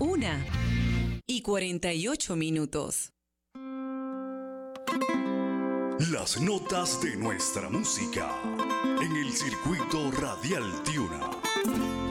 1:48. Las notas de nuestra música en el circuito radial Tiuna.